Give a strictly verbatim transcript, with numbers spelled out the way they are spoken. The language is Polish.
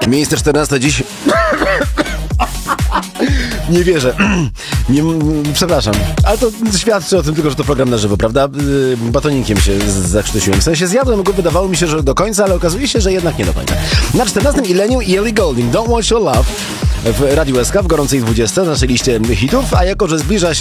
Miejsce czternaste dziś... Nie wierzę. Nie, przepraszam. Ale to świadczy o tym tylko, że to program na żywo, prawda? Batonikiem się zakrztusiłem. W sensie zjadłem go, wydawało mi się, że do końca, ale okazuje się, że jednak nie do końca. Na czternastym Illenium i Ellie Goulding. Don't Want Your Love w Radiu S K w gorącej dwudziestce, na naszej liście hitów, a jako, że zbliża się